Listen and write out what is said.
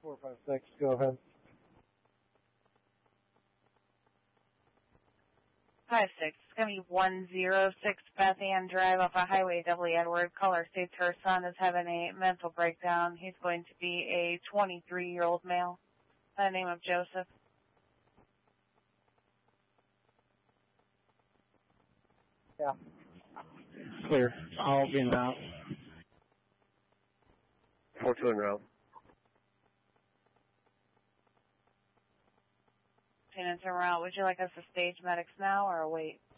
456, go ahead. 56. It's going to be 106 Beth Ann Drive off of Highway W. Edward. Caller states her son is having a mental breakdown. He's going to be a 23-year-old male by the name of Joseph. Yeah. Clear. I'll be in route. 4-2 en route. Tenants en route. Would you like us to stage medics now or wait?